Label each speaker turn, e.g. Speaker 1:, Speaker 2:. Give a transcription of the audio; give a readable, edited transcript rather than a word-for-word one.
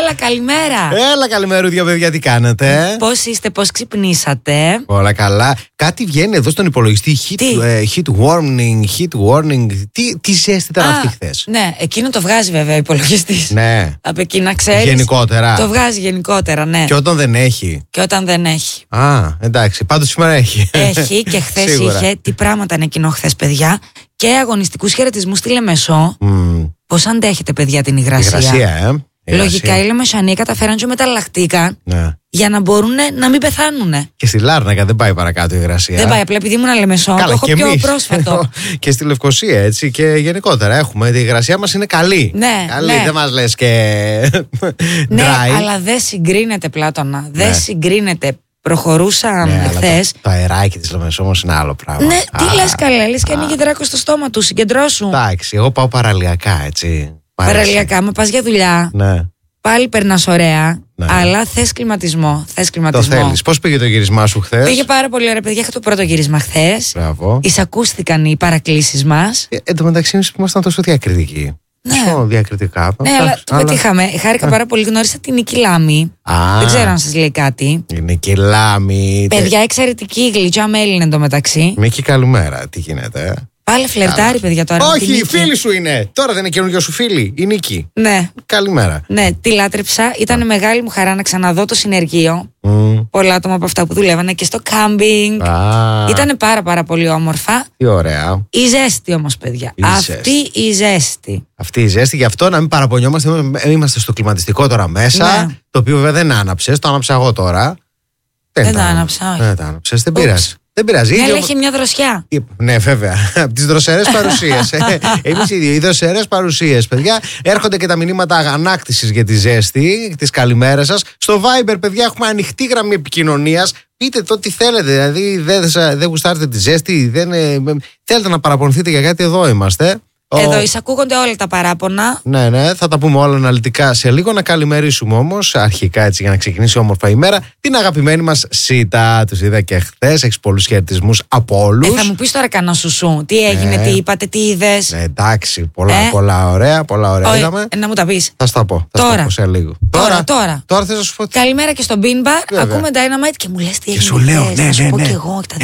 Speaker 1: Έλα, καλημέρα.
Speaker 2: Έλα, καλημερούδια, παιδιά, τι κάνετε?
Speaker 1: Πώς είστε, πώς ξυπνήσατε?
Speaker 2: Όλα καλά. Κάτι βγαίνει εδώ στον υπολογιστή. Heat warning. Τι ζέστη ήταν αυτή χθες?
Speaker 1: Ναι, εκείνο το βγάζει βέβαια ο υπολογιστής.
Speaker 2: Ναι.
Speaker 1: Από εκεί να ξέρεις.
Speaker 2: Γενικότερα.
Speaker 1: Το βγάζει γενικότερα, ναι.
Speaker 2: Και όταν δεν έχει.
Speaker 1: Και όταν δεν έχει.
Speaker 2: Εντάξει. Πάντως σήμερα έχει.
Speaker 1: Έχει και χθες είχε. Τι πράγματα είναι εκείνο χθες, παιδιά. Και αγωνιστικούς χαιρετισμούς στη Λεμεσό. Πώς αντέχετε, παιδιά, την υγρασία?
Speaker 2: Υγρασία,
Speaker 1: Λογικά οι Λεμεσανοί καταφέραν και μεταλλαχτήκαν,
Speaker 2: ναι,
Speaker 1: για να μπορούν να μην πεθάνουνε.
Speaker 2: Και στη Λάρνακα δεν πάει παρακάτω η υγρασία.
Speaker 1: Δεν πάει, απλά επειδή ήμουν Λεμεσό.
Speaker 2: Καλά,
Speaker 1: το έχω
Speaker 2: και
Speaker 1: πιο
Speaker 2: εμείς.
Speaker 1: πρόσφατο.
Speaker 2: Και στη Λευκοσία, έτσι, και γενικότερα έχουμε. Η υγρασία μας είναι καλή.
Speaker 1: Ναι,
Speaker 2: καλή,
Speaker 1: ναι.
Speaker 2: δεν μας λες και
Speaker 1: Ναι,
Speaker 2: dry.
Speaker 1: αλλά δεν συγκρίνεται, Πλάτωνα.
Speaker 2: Ναι.
Speaker 1: Δεν συγκρίνεται. Προχωρούσαν
Speaker 2: Ναι,
Speaker 1: χθες.
Speaker 2: το αεράκι της Λεμεσό όμως είναι άλλο πράγμα.
Speaker 1: Ναι, τι λες, καλέ, λες και ανοίγει δράκο στο στόμα του, συγκεντρώσου.
Speaker 2: Εντάξει, εγώ πάω παραλιακά, έτσι. Μ' αρέσει.
Speaker 1: Παραλιακά, με πας για δουλειά.
Speaker 2: Ναι,
Speaker 1: Πάλι περνάς ωραία,
Speaker 2: ναι.
Speaker 1: αλλά θες κλιματισμό.
Speaker 2: Το θέλεις. Πώς πήγε το γυρισμά σου χθες?
Speaker 1: Πήγε πάρα πολύ ωραία, παιδιά. Είχα το πρώτο γύρισμα χθες.
Speaker 2: Μπράβο.
Speaker 1: Εισακούστηκαν οι παρακλήσεις μας.
Speaker 2: Εν τω μεταξύ, εμείς που ήμασταν τόσο διακριτικοί.
Speaker 1: Ναι.
Speaker 2: Τόσο διακριτικά.
Speaker 1: Ναι, αλλά το πετύχαμε. Χάρηκα πάρα πολύ. Γνώρισα την Νίκη Λάμη. Δεν ξέρω αν σας λέει κάτι.
Speaker 2: Είναι και Λάμη.
Speaker 1: Παιδιά, εξαιρετική, γλυκιά μέλη είναι εντωμεταξύ.
Speaker 2: Νίκη, καλημέρα. Τι γίνεται?
Speaker 1: Πάλι φλερτάρει, παιδιά, τώρα. με τη
Speaker 2: Όχι, η
Speaker 1: Νίκη.
Speaker 2: φίλη σου είναι. Τώρα δεν είναι καινούργια σου φίλη. Η Νίκη.
Speaker 1: Ναι.
Speaker 2: Καλημέρα.
Speaker 1: Ναι, τη λάτρεψα. Ήταν μεγάλη μου χαρά να ξαναδώ το συνεργείο. Πολλά άτομα από αυτά που δουλεύανε και στο κάμπινγκ. Ήταν πάρα πολύ όμορφα.
Speaker 2: Τι ωραία.
Speaker 1: Η ζέστη όμως, παιδιά. Αυτή η ζέστη.
Speaker 2: Αυτή η ζέστη, γι' αυτό να μην παραπονιόμαστε. Είμαστε στο κλιματιστικό τώρα μέσα.
Speaker 1: Ναι.
Speaker 2: Το οποίο βέβαια δεν άναψες. Το άναψα εγώ τώρα.
Speaker 1: Δεν τα άναψα, όχι.
Speaker 2: Δεν τα άναψες. Δεν πειράζει. Δεν πειράζει.
Speaker 1: Ναι, αλλά έχει μια δροσιά.
Speaker 2: Ναι, βέβαια. Από τις δροσερές παρουσίες. Εμείς οι δροσερές παρουσίες, παιδιά. Έρχονται και τα μηνύματα αγανάκτησης για τη ζέστη, τις καλημέρες σας. Στο Viber, παιδιά, έχουμε ανοιχτή γραμμή επικοινωνίας. Πείτε το τι θέλετε. Δηλαδή, δεν γουστάρετε τη ζέστη, θέλετε να παραπονηθείτε για κάτι, εδώ είμαστε.
Speaker 1: Εδώ εισακούγονται όλα τα παράπονα.
Speaker 2: Ναι, θα τα πούμε όλα αναλυτικά σε λίγο. Να καλημερίσουμε όμως αρχικά, έτσι, για να ξεκινήσει όμορφα η μέρα, την αγαπημένη μας Σίτα. Τους είδα και χθες. Έχεις πολλούς χαιρετισμούς από όλους.
Speaker 1: Θα μου πεις τώρα κανένα σουσού. Τι έγινε, τι είπατε, τι είδες?
Speaker 2: Ναι, εντάξει, πολλά ωραία είδαμε.
Speaker 1: Να μου τα πεις.
Speaker 2: Θα στα πω.
Speaker 1: Τώρα.
Speaker 2: Σε λίγο.
Speaker 1: Τώρα
Speaker 2: θες να σου πω.
Speaker 1: Καλημέρα και στο Bean Bar. Ακούμε Dynamite και μου λες τι έγινε.
Speaker 2: σου λέω,
Speaker 1: χθες.
Speaker 2: ναι,
Speaker 1: Θα σου
Speaker 2: ναι,
Speaker 1: πω
Speaker 2: ναι.
Speaker 1: κι εγώ.